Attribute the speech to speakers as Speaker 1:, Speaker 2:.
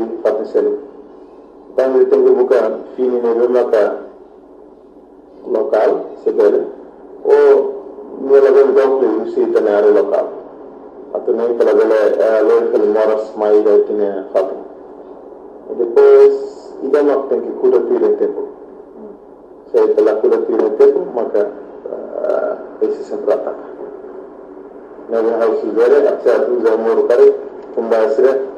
Speaker 1: fatenselu tangi tengi buka fini ne maka local sebele o nela ben donc usi tenare local atau nem pela bela loja que moras mais da tinha fatu depois ida mak tem que cuidar do tempo se pela cuidar do tempo maka esse sempre ataca na house vera acha tu zamor kare kumbasira